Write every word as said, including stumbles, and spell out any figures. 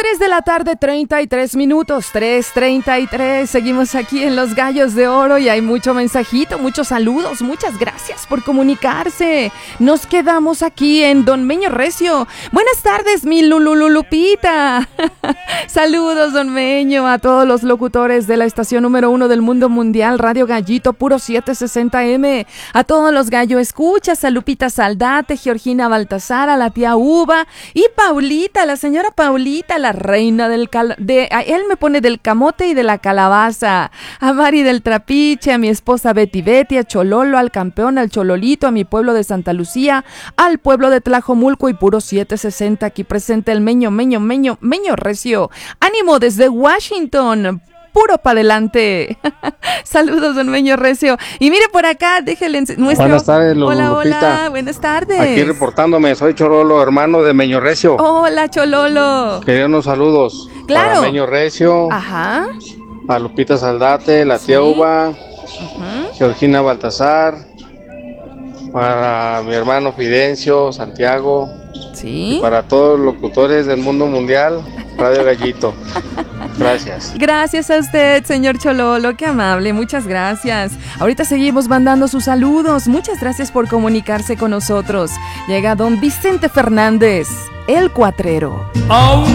tres de la tarde, treinta y tres minutos, tres treinta y tres. Seguimos aquí en Los Gallos de Oro y hay mucho mensajito, muchos saludos. Muchas gracias por comunicarse. Nos quedamos aquí en Don Meño Recio. Buenas tardes, mi Lululupita. Saludos, Don Meño, a todos los locutores de la estación número uno del mundo mundial, Radio Gallito, puro setecientos sesenta eme. A todos los gallo escuchas, a Lupita Saldate, Georgina Baltasar, a la tía Uva y Paulita, la señora Paulita, la reina del cal... de a él me pone del camote y de la calabaza, a Mari del Trapiche, a mi esposa Betty Betty, a Chololo, al campeón, al Chololito, a mi pueblo de Santa Lucía, al pueblo de Tlajomulco y puro setecientos sesenta, aquí presente el Meño, Meño, Meño, Meño Recio. Ánimo desde Washington, puro para adelante. Saludos, Don Meño Recio. Y mire por acá, déjele nuestro... Buenas tardes, Hola, Lupita. hola, buenas tardes. Aquí reportándome, soy Chololo, hermano de Meño Recio. Hola, Chololo. Quería unos saludos. Claro. Para Meño Recio. Ajá. A Lupita Saldate, la tía Sí. Uva, Uh-huh. Georgina Baltasar, para mi hermano Fidencio, Santiago, Sí. y para todos los locutores del mundo mundial, Radio Gallito. Gracias. Gracias a usted, señor Chololo, qué amable, muchas gracias. Ahorita seguimos mandando sus saludos, muchas gracias por comunicarse con nosotros. Llega don Vicente Fernández, el cuatrero.